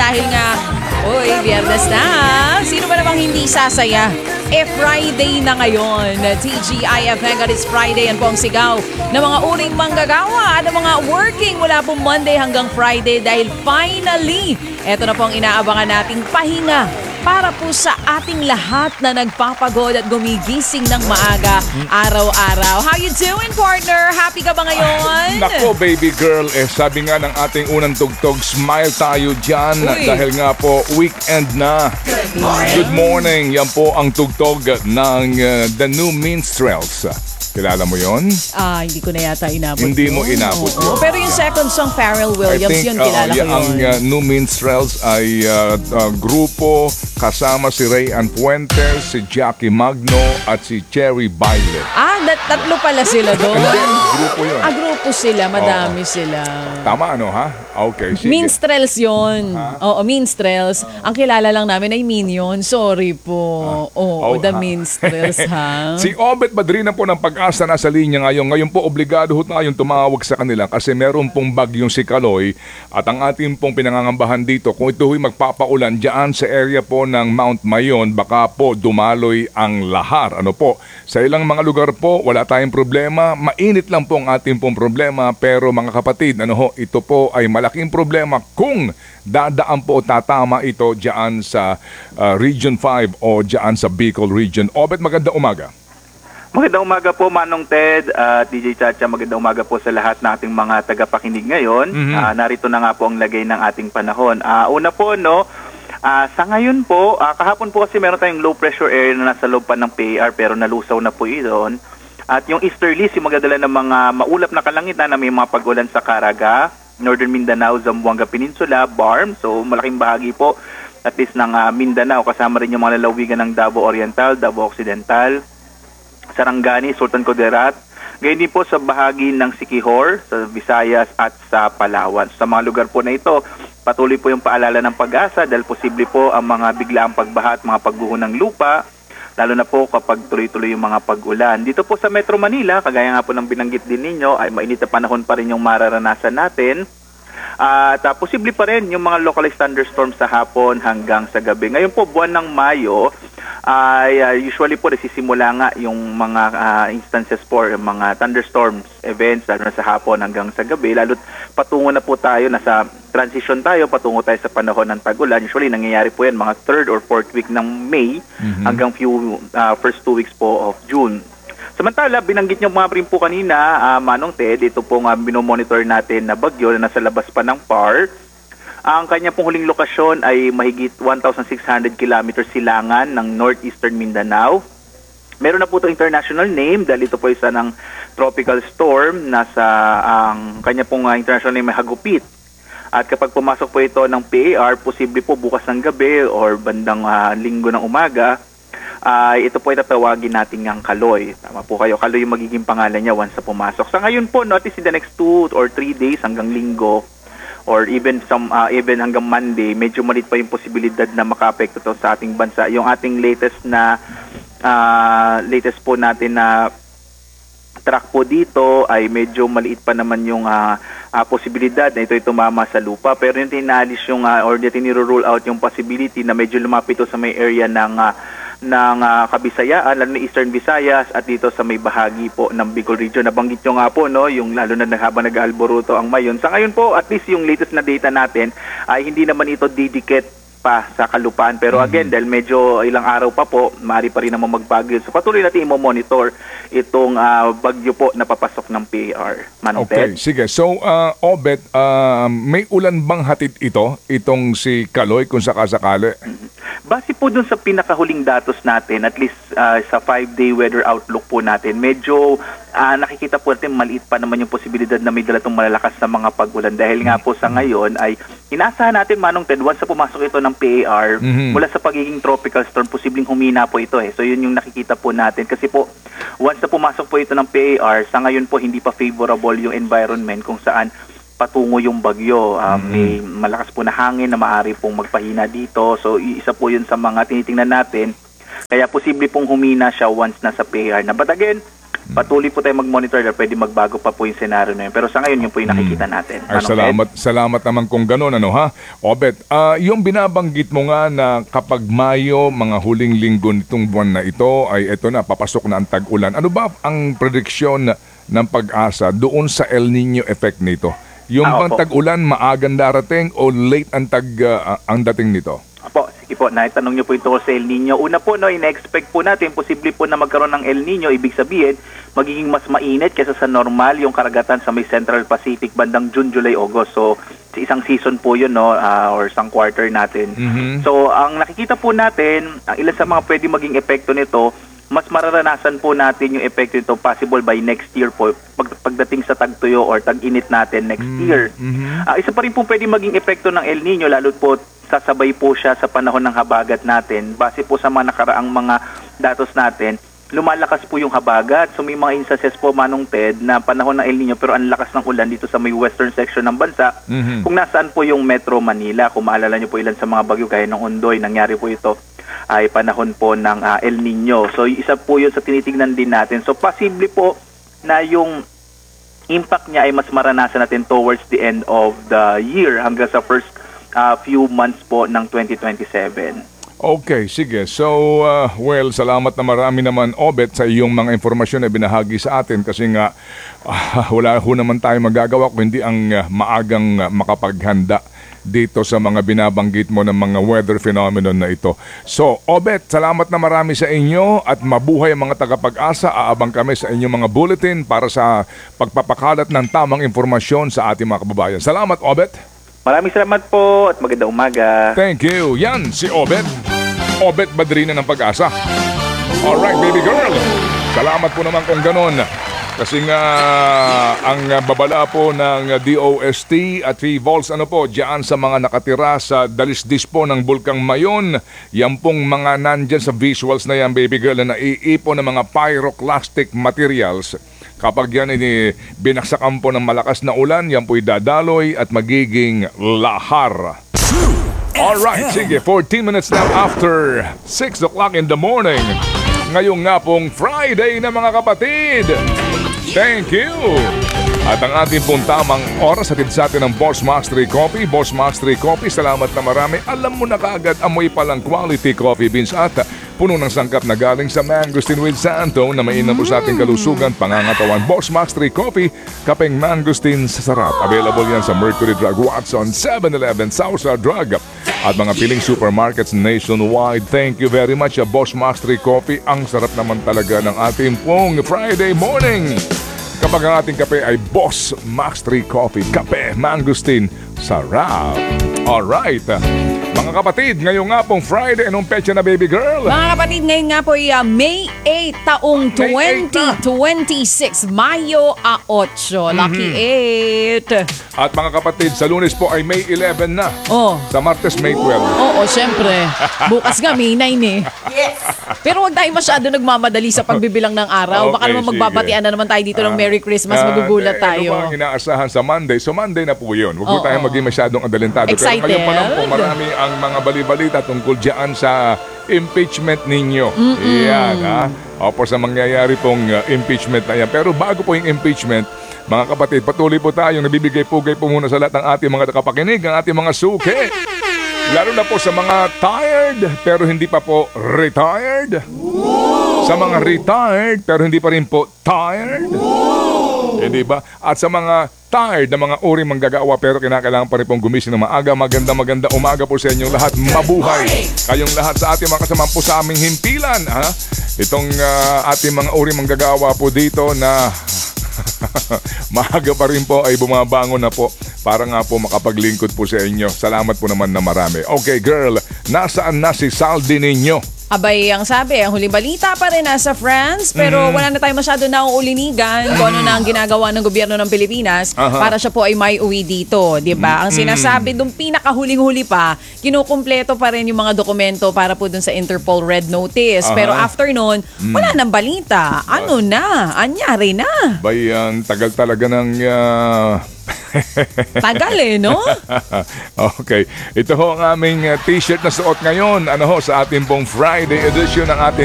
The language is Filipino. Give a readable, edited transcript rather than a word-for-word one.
dahil nga, uy, Biyernes na. Sino ba namang hindi sasaya? Friday na ngayon. TGIF God is Friday. Yan po ang sigaw ng mga uring manggagawa, ng mga working mula po Monday hanggang Friday dahil finally, eto na po ang inaabangan nating pahinga para po sa ating lahat na nagpapagod at gumigising ng maaga araw-araw. How you doing, partner? Happy ka ba ngayon? Nako, baby girl. sabi nga ng ating unang tugtog, smile tayo dyan. Dahil nga po, weekend na. Good morning. Yan po ang tugtog ng The New Minstrels. Kilala mo yon? Hindi ko na yata inabot. Hindi mo inabot yun. Pero yung second song, Pharrell Williams, yun kilala ko yun. Ang New Minstrels ay grupo kasama si Ray Fuentes, si Jackie Magno at si Cherry Baile. Tatlo pala sila doon. Hindi, grupo yun. Grupo sila, madami sila. Tama ano ha? Okay, sige. Minstrels yun. Oo, Minstrels. Ang kilala lang namin ay Minion. Sorry po. The Minstrels ha. Si Obet Badrina po ng Pag-asa nasa linya ngayon. Ngayon po, obligado tayong tumawag sa kanila kasi meron pong bagyong si Kaloy at ang ating pong pinangangambahan dito, kung ito ay magpapaulan dyan sa area po ng Mount Mayon, baka po dumaloy ang lahar. Ano po? Sa ilang mga lugar po, wala tayong problema. Mainit lang po ang ating pong problema. Pero mga kapatid, ito po ay malaking problema kung dadaan po tatama ito dyan sa Region 5 o dyan sa Bicol Region. Obet, magandang umaga. Magandang umaga po, Manong Ted, DJ Chacha. Magandang umaga po sa lahat ng ating mga tagapakinig ngayon. Narito na nga po ang lagay ng ating panahon. Una po, sa ngayon po, kahapon po kasi meron tayong low pressure area na nasa loob pa ng PAR pero nalusaw na po ito. At yung easterlies, yung magdadala ng mga maulap na kalangitan na may mga pag-ulan sa Caraga, Northern Mindanao, Zamboanga Peninsula, Barm. So malaking bahagi po at least ng Mindanao. Kasama rin yung mga lalawigan ng Davao Oriental, Davao Occidental, Sarangani, Sultan Kudarat, gayon din po sa bahagi ng Siquijor, sa Visayas at sa Palawan. Sa mga lugar po na ito, patuloy po yung paalala ng pag-asa dahil posible po ang mga biglaang pagbaha at mga pagguho ng lupa, lalo na po kapag tuloy-tuloy yung mga pag-ulan. Dito po sa Metro Manila, kagaya nga po ng binanggit din ninyo, ay mainit na panahon pa rin yung mararanasan natin. At posible pa rin yung mga localized thunderstorms sa hapon hanggang sa gabi. Ngayon po, buwan ng Mayo, usually po nasisimula nga yung mga instances for mga thunderstorms events lalo na sa hapon hanggang sa gabi, lalo't patungo na po tayo, nasa transition tayo, patungo tayo sa panahon ng tag-ulan. Usually nangyayari po yan mga 3rd or 4th week ng May hanggang first 2 weeks po of June. Samantala, binanggit niyo mga rin po kanina, Manong Ted, ito pong binomonitor natin na bagyo na nasa labas pa ng PAR. Ang kanya pong huling lokasyon ay mahigit 1,600 kilometers silangan ng northeastern Mindanao. Meron na po ito international name dahil ito po isa ng tropical storm. Ang kanya pong international name ay Hagupit. At kapag pumasok po ito ng PAR, posible po bukas ng gabi or bandang linggo ng umaga, ito po ay tatawagin natin ang Kaloy. Tama po kayo, Kaloy yung magiging pangalan niya once na pumasok. Sa ngayon po, notice in the next 2 or 3 days hanggang linggo, or even hanggang Monday, medyo maliit pa yung posibilidad na maka-apekto ito sa ating bansa. Yung ating latest po natin na track po dito ay medyo maliit pa naman yung posibilidad na ito ay tumama sa lupa. Pero yung tinaalis yung or tiniro-rule out yung possibility na medyo lumapit ito sa may area ng Kabisayaan, lalo na Eastern Visayas at dito sa may bahagi po ng Bicol Region. Nabanggit nyo nga po, yung lalo na habang nag-aalboruto ang Mayon. Sa ngayon po, at least yung latest na data natin ay hindi naman ito didikit pa sa kalupaan. Pero again, dahil medyo ilang araw pa po, maaari pa rin naman magbagyo. So patuloy natin i-monitor itong bagyo po na papasok ng PAR. Okay, sige. So, Obet, may ulan bang hatid itong si Kaloy kung sakasakali? Base po dun sa pinakahuling datos natin, at least sa 5-day weather outlook po natin, medyo nakikita po natin maliit pa naman yung posibilidad na may dala itong malalakas na mga pag-ulan. Dahil nga po sa ngayon ay inaasahan natin, Manong Ted, once sa pumasok ito ng PAR, mula sa pagiging tropical storm, posibleng humina po ito. So yun yung nakikita po natin. Kasi po, once na pumasok po ito ng PAR, sa ngayon po hindi pa favorable yung environment kung saan patungo yung bagyo. May malakas po na hangin na maaari pong magpahina dito. So isa po yun sa mga tinitingnan natin. Kaya posible pong humina siya once nasa PAR na. But again, patuloy po tayo mag-monitor dahil pwede magbago pa po yung scenario na yun. Pero sa ngayon, yun po yung nakikita natin. Ay, salamat naman kung gano'n, ano ha? Obet, yung binabanggit mo nga na kapag Mayo, mga huling linggo nitong buwan na ito, ay eto na, papasok na ang tag-ulan. Ano ba ang prediksyon ng Pag-asa doon sa El Nino effect nito? Yung bang Opo. tag-ulan, maagang darating o late ang dating nito? Apo, sige po, naitanong niyo po ito sa El Nino. Una po, no, ina-expect po natin, posible po na magkaroon ng El Nino, ibig sabihin, magiging mas mainit kaysa sa normal yung karagatan sa may Central Pacific bandang June, July, August. So, isang season po yun, no, or isang quarter natin. So, ang nakikita po natin, ang ilan sa mga pwede maging epekto nito, mas mararanasan po natin yung epekto nito possible by next year po, pagdating sa tagtuyo or tag-init natin next year. Isa pa rin po pwede maging epekto ng El Nino, lalo po sasabay po siya sa panahon ng habagat natin. Base po sa mga nakaraang mga datos natin, lumalakas po yung habagat. So may mga instances po, Manong Ted, na panahon ng El Nino pero ang lakas ng ulan dito sa may western section ng bansa. Kung nasaan po yung Metro Manila, kung maalala nyo po ilan sa mga bagyo gaya ng Ondoy, nangyari po ito ay panahon po ng El Nino. So isa po yun sa tinitingnan din natin. So posible po na yung impact niya ay mas maranasan natin towards the end of the year hanggang sa first few months po ng 2027. Okay, sige. So, salamat na marami naman, Obet, sa iyong mga informasyon na binahagi sa atin kasi nga wala ho naman tayo magagawa kung hindi ang maagang makapaghanda dito sa mga binabanggit mo ng mga weather phenomenon na ito. So, Obet, salamat na marami sa inyo at mabuhay ang mga tagapag-asa. Aabang kami sa inyong mga bulletin para sa pagpapakalat ng tamang informasyon sa ating mga kababayan. Salamat, Obet. Maraming salamat po at magandang umaga. Thank you. Yan, si Obet. Obet Badrina ng Pag-asa. Alright, baby girl. Salamat po naman kung ganon. Kasi nga, ang babala po ng DOST at VVOLS, dyan sa mga nakatira sa dalisdis po ng Bulkang Mayon, yan pong mga nandyan sa visuals na yan, baby girl, na naiipon ng mga pyroclastic materials. Kapag yan binaksakan po ng malakas na ulan, yan po'y dadaloy at magiging lahar. Alright, sige, 14 minutes now after 6 o'clock in the morning. Ngayong nga pong Friday na mga kapatid. Thank you! At ang ating pong tamang oras hatid sa atin ng Boss Mastery Coffee. Boss Mastery Coffee, salamat na marami. Alam mo na kaagad, amoy palang quality coffee beans at puno ng sangkap na galing sa Mangosteen with Santo na mainam po sa ating kalusugan, pangangatawan. Boss Mastery Coffee, kapeng Mangosteen sa sarap. Available yan sa Mercury Drug, Watson, 7-Eleven, Sausa Drug at mga piling supermarkets nationwide. Thank you very much, Boss Mastery Coffee. Ang sarap naman talaga ng ating pong Friday morning. Kapag ang ating kape ay Boss Mastery Coffee, kape Mangosteen, sarap. Alright. Mga kapatid, ngayon nga pong Friday, anong petsa na, baby girl? Mga kapatid, ngayon nga po ay May 8 taong May 8 2026, Mayo 8. Lucky 8. At mga kapatid, sa Lunes po ay May 11 na. Oh. Sa Martes, May 12. Oo, syempre. Bukas nga, May 9 eh. Yes! Pero huwag tayo masyado nagmamadali sa pagbibilang ng araw. Baka Okay, naman sige. magbabatian na naman tayo dito ng Merry Christmas. Magugulat tayo. Ano ba ang inaasahan sa Monday? So Monday na po yun. Huwag po Oo. tayong maging masyadong adalentado. Excited. Pero ngayon pa lang po, marami ang mga bali-balita tungkol dyan sa impeachment ninyo. Yan, ha? Opo, sa mangyayari pong impeachment na yan. Pero bago po yung impeachment, mga kapatid, patuloy po tayong nabibigay-pugay po muna sa lahat ng ating mga nakapakinig, ang ating mga suki. Lalo na po sa mga tired pero hindi pa po retired. Sa mga retired pero hindi pa rin po tired. Eh, diba? At sa mga tired na mga uri manggagawa pero kinakailangan pa rin pong gumising ng maaga. Maganda umaga po sa inyong lahat. Mabuhay kayong lahat sa ating mga kasama po sa aming himpilan. Ha? Itong ating mga uri manggagawa po dito na maaga pa rin po ay bumabangon na po para nga po makapaglingkod po sa inyo. Salamat po naman na marami. Okay, girl, nasaan na si Saldi ninyo? Abay, ang sabi, ang huling balita pa rin nasa France, pero wala na tayo masyado na ulinigan kung ano na ang ginagawa ng gobyerno ng Pilipinas para siya po ay may uwi dito, di ba? Ang sinasabi doon pinakahuling-huli pa, kinukumpleto pa rin yung mga dokumento para po doon sa Interpol Red Notice. Pero after noon, wala nang balita. Ano na? Anyari na? Bayan, tagal talaga ng... Tagal no? Okay. Ito ho ang aming t-shirt na suot ngayon. Ano ho, sa ating pong Friday edition ng ating